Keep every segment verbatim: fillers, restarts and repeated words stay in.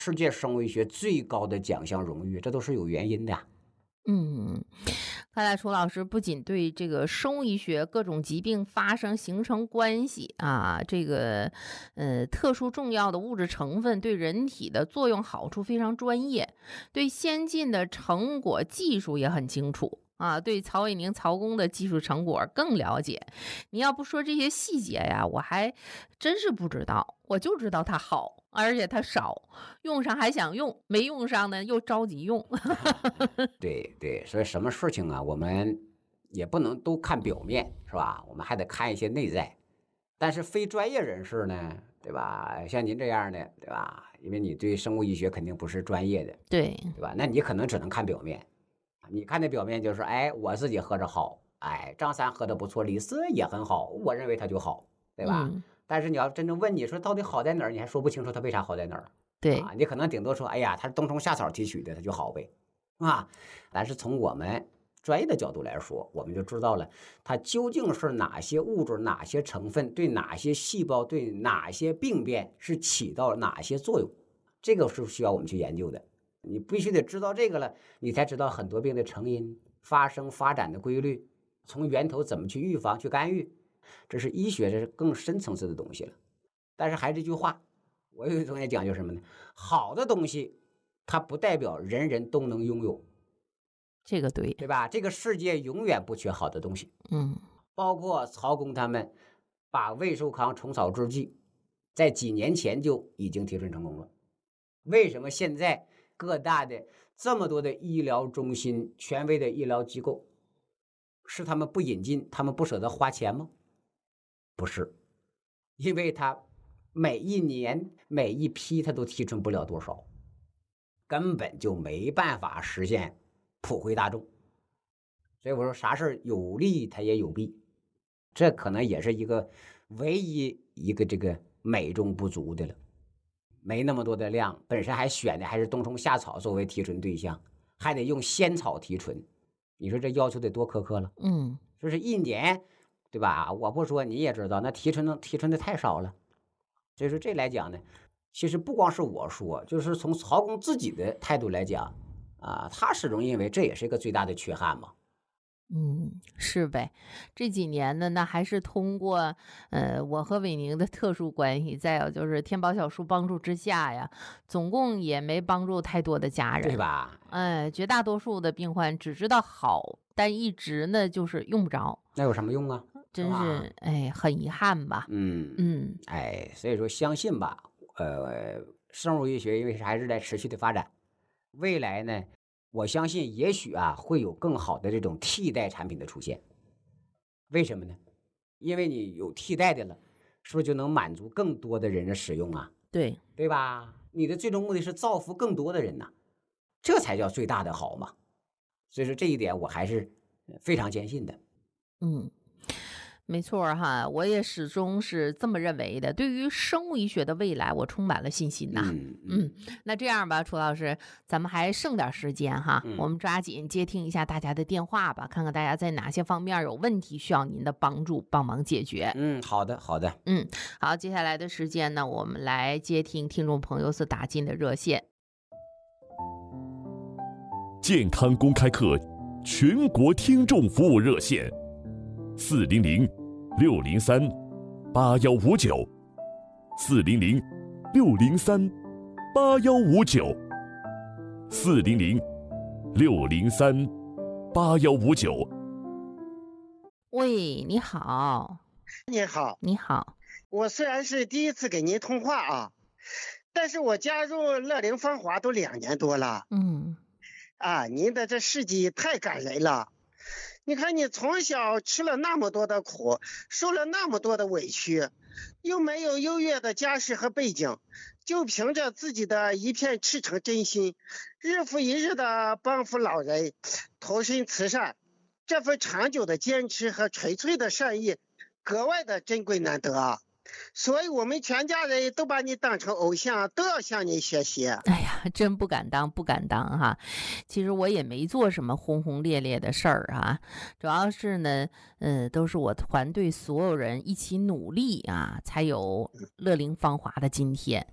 世界生物医学最高的奖项荣誉，这都是有原因的。 嗯，看来楚老师不仅对这个生物医学各种疾病发生形成关系啊，这个呃特殊重要的物质成分对人体的作用好处非常专业，对先进的成果技术也很清楚。啊，对曹伟宁曹公的技术成果更了解。你要不说这些细节呀，我还真是不知道。我就知道它好，而且它少，用上还想用，没用上呢又着急用。 对对，所以什么事情啊，我们也不能都看表面，是吧？我们还得看一些内在。但是非专业人士呢，对吧？像您这样的，对吧？因为你对生物医学肯定不是专业的， 对， 对吧？那你可能只能看表面。你看那表面就是，哎，我自己喝着好，哎，张三喝的不错，李四也很好，我认为他就好，对吧？ 嗯， 但是你要真正问你说到底好在哪儿，你还说不清楚他为啥好在哪儿对， 啊？你可能顶多说，哎呀，他是冬虫夏草提取的，他就好呗，啊。但是从我们专业的角度来说，我们就知道了它究竟是哪些物质、哪些成分对哪些细胞、对哪些病变是起到哪些作用，这个是需要我们去研究的。你必须得知道这个了，你才知道很多病的成因、发生发展的规律，从源头怎么去预防、去干预，这是医学，这是更深层次的东西了。但是还是这句话，我有一种也讲究什么呢？好的东西，它不代表人人都能拥有， 这个对， 对吧？这个世界永远不缺好的东西， 嗯， 包括曹公他们把魏寿康虫草制剂在几年前就已经提纯成功了。为什么现在各大的这么多的医疗中心、权威的医疗机构，是他们不引进，他们不舍得花钱吗？不是，因为他每一年每一批他都提纯不了多少，根本就没办法实现普惠大众。所以我说啥事有利它也有弊，这可能也是一个唯一一个这个美中不足的了。没那么多的量，本身还选的还是冬虫夏草作为提纯对象，还得用仙草提纯，你说这要求得多苛刻了？ 嗯， 说是一年，对吧？我不说你也知道，那提纯的提纯的太少了。所以说这来讲呢，其实不光是我说，就是从曹公自己的态度来讲啊，他始终认为这也是一个最大的缺憾嘛。 嗯，是呗。这几年呢，那还是通过呃我和伟宁的特殊关系，再有就是天宝小叔帮助之下呀，总共也没帮助太多的家人。 对吧？ 哎，绝大多数的病患只知道好，但一直呢就是用不着， 那有什么用啊？是真吧？ 是哎很遗憾吧。 嗯， 嗯， 哎，所以说相信吧，呃，生物医学因为还是在持续的发展，未来呢，我相信也许啊会有更好的这种替代产品的出现。为什么呢？因为你有替代的了，是不是就能满足更多的人的使用啊？ 对， 对吧？你的最终目的是造福更多的人呐，这才叫最大的好嘛。所以说这一点我还是呃非常坚信的。 嗯。没错儿哈，我也始终是这么认为的。对于生物医学的未来，我充满了信心呐。 嗯嗯， 嗯那这样吧，楚老师，咱们还剩点时间哈，我嗯们抓紧接听一下大家的电话吧，看看大家在哪些方面有问题需要您的帮助，帮忙解决。 嗯，好的好的。 嗯，好，接下来的时间呢，我们来接听听众朋友所打进的热线。 健康公开课全国听众服务热线：四零零六零三八幺五九，四零零六零三八幺五九，四零零六零三八幺五九。 喂，你好， 你好， 你好， 我虽然是第一次给您通话啊，但是我加入乐龄芳华都两年多了嗯啊，您的这事迹太感人了。你看你从小吃了那么多的苦，受了那么多的委屈，又没有优越的家世和背景，就凭着自己的一片赤诚真心，日复一日的帮扶老人，投身慈善，这份长久的坚持和纯粹的善意格外的珍贵难得啊！所以我们全家人都把你当成偶像，都要向你学习。 哎呀，真不敢当，不敢当哈。其实我也没做什么轰轰烈烈的事儿啊，主要是呢，呃，都是我团队所有人一起努力啊，才有乐龄芳华的今天。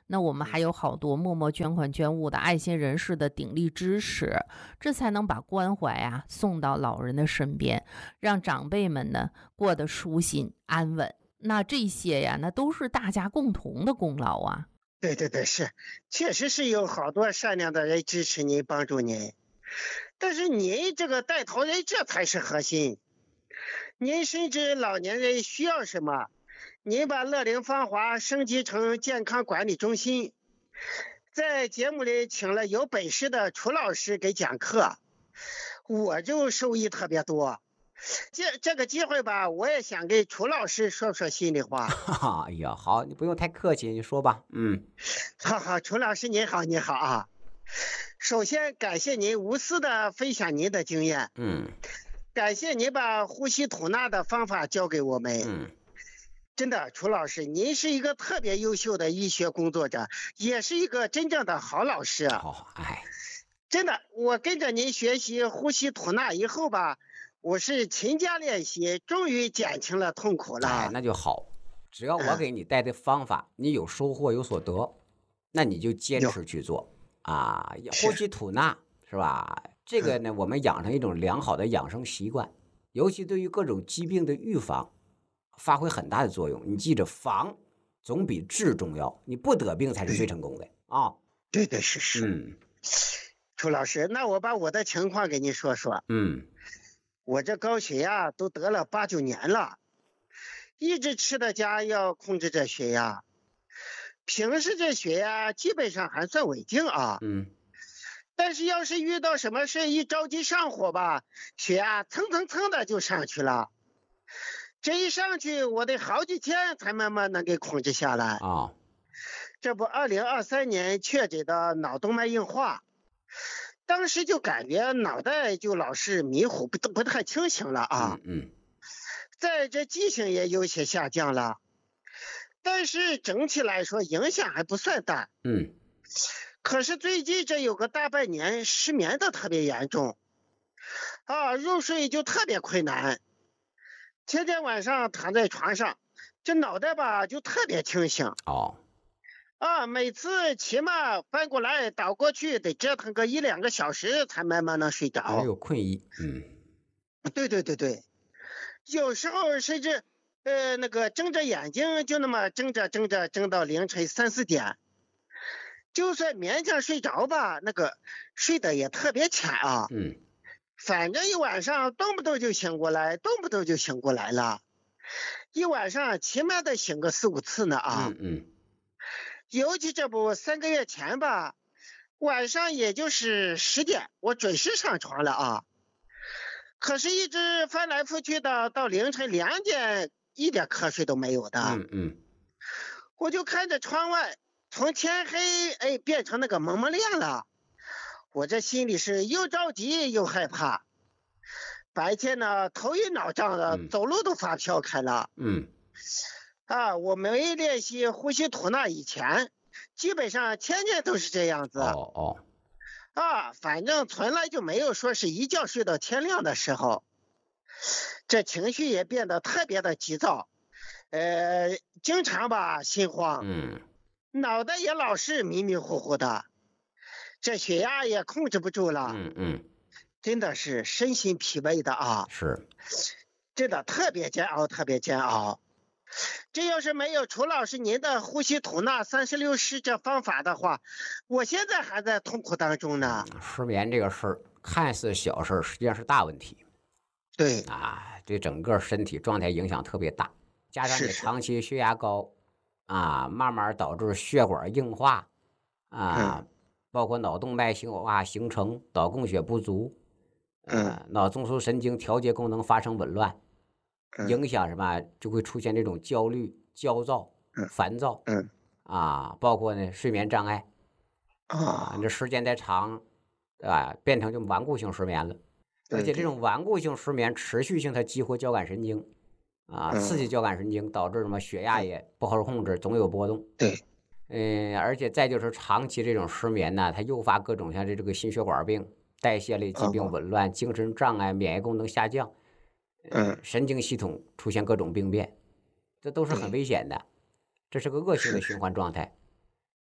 那我们还有好多默默捐款捐物的爱心人士的鼎力支持，这才能把关怀啊送到老人的身边，让长辈们呢过得舒心安稳。那这些呀，那都是大家共同的功劳啊。 对对对，是，确实是有好多善良的人支持您帮助您，但是您这个带头人这才是核心。您深知老年人需要什么，您把乐龄芳华升级成健康管理中心，在节目里请了有本事的楚老师给讲课，我就受益特别多。这这个机会吧，我也想给楚老师说说心里话。 哎呀，好，你不用太客气，你说吧。嗯， 好好，楚老师您好，您好啊。首先感谢您无私的分享您的经验， 嗯， 感谢您把呼吸吐纳的方法教给我们。 嗯， 真的，楚老师，您是一个特别优秀的医学工作者，也是一个真正的好老师。 好，哎， 真的，我跟着您学习呼吸吐纳以后吧，我是勤加练习，终于减轻了痛苦了。 哎，那就好。只要我给你带的方法，你有收获有所得，那你就坚持去做啊。呼吸吐纳是吧？这个呢，我们养成一种良好的养生习惯，尤其对于各种疾病的预防，发挥很大的作用。你记着，防总比治重要，你不得病才是最成功的啊。 对对是是。 嗯， 楚老师，那我把我的情况给您说说。 嗯， 我这高血压都得了八九年了，一直吃的家要控制这血压，平时这血压基本上还算稳定啊。 嗯， 但是要是遇到什么事一着急上火吧，血压蹭蹭蹭的就上去了。这一上去，我得好几天才慢慢能给控制下来啊。 这不，二零二三年确诊的脑动脉硬化，当时就感觉脑袋就老是迷糊，不不太清醒了啊。 嗯嗯， 在这记性也有些下降了，但是整体来说影响还不算大。 嗯， 可是最近这有个大半年失眠的特别严重，啊，入睡就特别困难，天天晚上躺在床上，这脑袋吧就特别清醒。 哦， 啊，每次起码翻过来倒过去得折腾个一两个小时才慢慢能睡着。 还有困意。嗯， 对对对对，有时候甚至呃那个睁着眼睛就那么睁着睁着睁到凌晨三四点，就算勉强睡着吧，那个睡得也特别浅啊。 嗯， 反正一晚上动不动就醒过来，动不动就醒过来了，一晚上起码得醒个四五次呢啊。 嗯嗯， 尤其这不三个月前吧，晚上也就是十点，我准时上床了啊。可是，一直翻来覆去的到凌晨两点，一点瞌睡都没有的。 嗯嗯， 我就看着窗外，从天黑哎变成那个蒙蒙亮了，我这心里是又着急又害怕。白天呢，头晕脑胀的， 嗯走路都发飘开了。 嗯， 啊，我没练习呼吸吐纳以前，基本上天天都是这样子。 哦哦， 啊，反正从来就没有说是一觉睡到天亮的时候。这情绪也变得特别的急躁，呃，经常吧心慌， 嗯， 脑袋也老是迷迷糊糊的，这血压也控制不住了。 嗯嗯， 真的是身心疲惫的啊， 是， 真的特别煎熬，特别煎熬。这要是没有楚老师您的呼吸吐纳三十六式这方法的话，我现在还在痛苦当中呢。 失眠这个事儿看似小事儿，实际上是大问题对， 啊，对整个身体状态影响特别大。加上你是是长期血压高啊，慢慢导致血管硬化啊，包括脑动脉硬化形成，脑供血不足，呃，脑中枢神经调节功能发生紊乱， 嗯影响什么就会出现这种焦虑、焦躁、 嗯烦躁嗯啊，包括呢睡眠障碍啊， 啊， 你这时间再长，对吧？变成就顽固性失眠了。而且这种顽固性失眠持续性，它激活交感神经啊，刺激交感神经，导致什么血压也不好控制，总有波动。 对， 嗯，而且再就是长期这种失眠呢，它诱发各种像这这个心血管病、代谢类疾病紊乱、精神障碍、免疫功能下降， 嗯， 神经系统出现各种病变，这都是很危险的，这是个恶性的循环状态。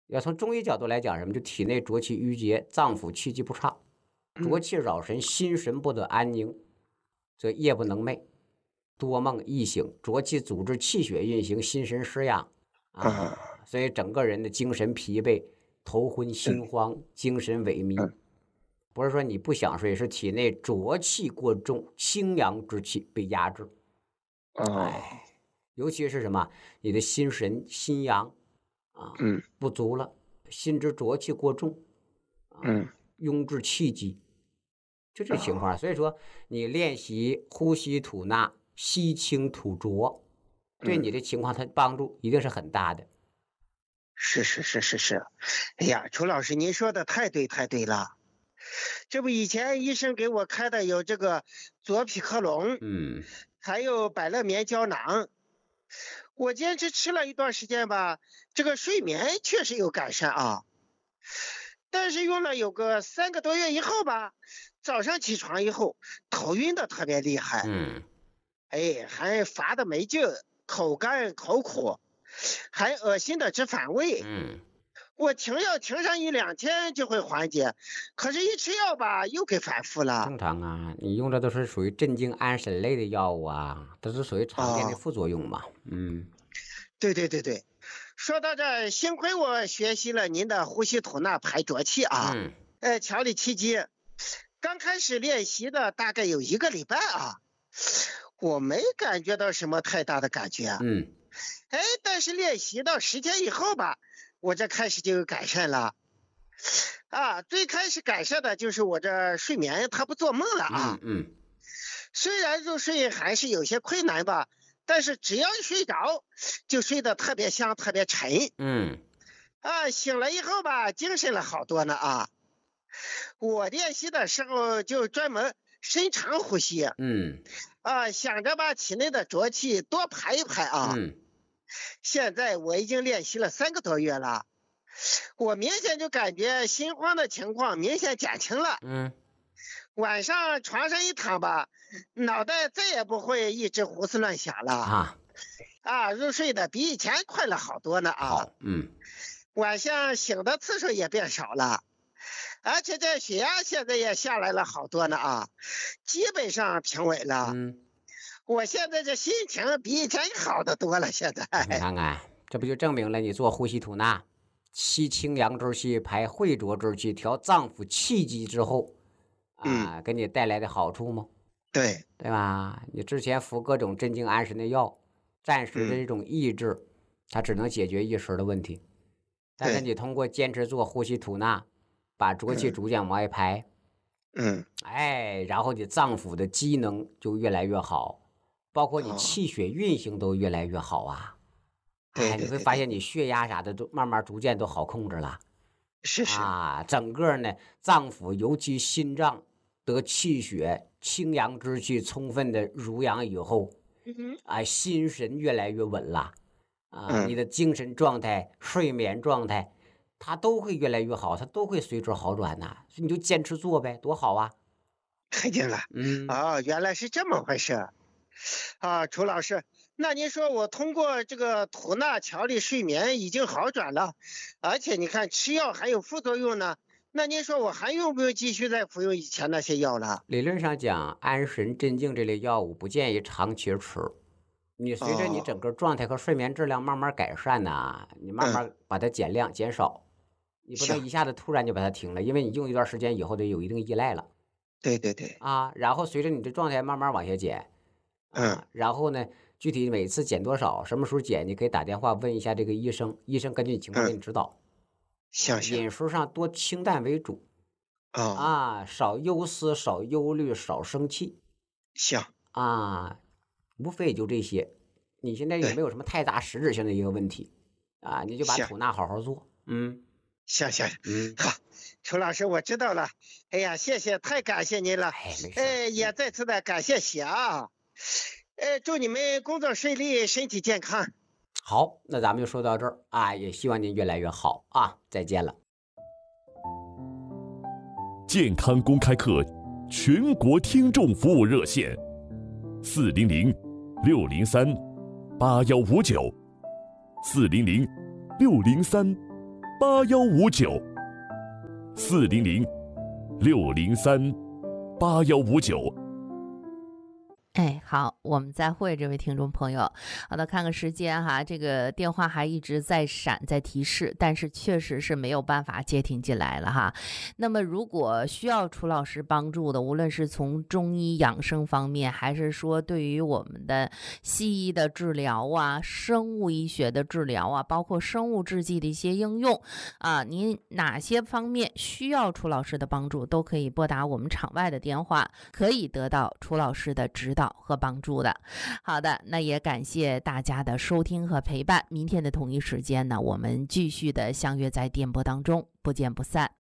要从中医角度来讲，什么就体内浊气郁结，脏腑气机不畅，浊气扰神，心神不得安宁，则夜不能寐，多梦易醒，浊气阻滞气血运行，心神失养啊，所以整个人的精神疲惫，头昏心慌，精神萎靡。不是说你不想睡，是体内浊气过重，清阳之气被压制。哎，尤其是什么，你的心神心阳啊， 嗯， 不足了，心之浊气过重，啊、 嗯， 壅滞气机，就这情况。所以说，你练习呼吸吐纳，吸清吐浊，对你的情况它帮助一定是很大的。 是是是是是，哎呀，楚老师您说的太对太对了。这不以前医生给我开的有这个左匹克隆， 嗯， 还有百乐棉胶囊，我坚持吃了一段时间吧，这个睡眠确实有改善啊。但是用了有个三个多月以后吧，早上起床以后头晕的特别厉害， 嗯， 哎，还乏的没劲，口干口苦，还恶心的直反胃， 嗯， 我停药停上一两天就会缓解，可是一吃药吧又给反复了。 正常啊，你用的都是属于镇静安神类的药物啊，都是属于常见的副作用嘛。哦、嗯， 对对对对，说到这，幸亏我学习了您的呼吸吐纳排浊气啊， 嗯， 呃，调理气机，刚开始练习的大概有一个礼拜啊，我没感觉到什么太大的感觉， 嗯， 哎，但是练习到十天以后吧，我这开始就有改善了，啊，最开始改善的就是我这睡眠它不做梦了啊， 嗯嗯， 虽然入睡还是有些困难吧，但是只要一睡着就睡得特别香特别沉， 嗯， 啊，醒了以后吧精神了好多呢啊，我练习的时候就专门深长呼吸， 嗯， 啊，想着把体内的浊气多排一排啊， 嗯， 现在我已经练习了三个多月了，我明显就感觉心慌的情况明显减轻了。 嗯， 晚上床上一躺吧，脑袋再也不会一直胡思乱想了啊啊，入睡的比以前快了好多呢啊。 好，嗯， 晚上醒的次数也变少了，而且这血压现在也下来了好多呢啊，基本上平稳了。 嗯， 我现在这心情比以前好得多了。现在你看看，这不就证明了你做呼吸吐纳，吸清阳之气，排秽浊之气，调脏腑气机之后，啊， 嗯， 给你带来的好处吗？ 对， 对吧？你之前服各种镇静安神的药，暂时的这种抑制，嗯、它只能解决一时的问题。但是你通过坚持做呼吸吐纳，把浊气逐渐往外排， 嗯， 哎，然后你脏腑的机能就越来越好，包括你气血运行都越来越好啊。哦、哎，你会发现你血压啥的都慢慢逐渐都好控制了。 是是啊，整个呢脏腑，尤其心脏得气血清阳之气充分的濡养以后， 嗯， 啊，心神越来越稳了，啊， 嗯、 你的精神状态、睡眠状态，它都会越来越好，它都会随之好转呐。所以你就坚持做呗，多好啊！ 看见了， 嗯， 哦，原来是这么回事啊，楚老师。那您说我通过这个吐纳调理睡眠已经好转了，而且你看吃药还有副作用呢，那您说我还用不用继续再服用以前那些药了？ 理论上讲，安神镇静这类药物不建议长期吃。你随着你整个状态和睡眠质量慢慢改善呢、啊，你慢慢把它减量、嗯、减少，你不能一下子突然就把它停了，因为你用一段时间以后得有一定依赖了。 对对对。 啊，然后随着你的状态慢慢往下减， 嗯、 啊，然后呢？具体每次减多少，什么时候减，你可以打电话问一下这个医生，医生根据你情况给你指导。 行行， 饮食上多清淡为主， 哦、 啊，少忧思，少忧虑，少生气。 行啊，无非也就这些。你现在也没有什么太大实质性的一个问题啊，你就把吐纳好好做。嗯， 行行， 嗯， 好，楚老师我知道了。哎呀，谢谢，太感谢您了。 哎，没事。 哎，也再次的感谢喜啊。呃，祝你们工作顺利，身体健康。 好，那咱们就说到这儿啊，也希望您越来越好啊，再见了。 健康公开课全国听众服务热线：四零零六零三八幺五九，四零零六零三八幺五九，四零零六零三八幺五九。 哎，好，我们再会，这位听众朋友。好的，看看时间哈，这个电话还一直在闪，在提示，但是确实是没有办法接听进来了哈。那么，如果需要楚老师帮助的，无论是从中医养生方面，还是说对于我们的西医的治疗啊、生物医学的治疗啊，包括生物制剂的一些应用啊，您哪些方面需要楚老师的帮助，都可以拨打我们场外的电话，可以得到楚老师的指导和帮助的。好的，那也感谢大家的收听和陪伴。明天的同一时间呢，我们继续的相约在电波当中，不见不散。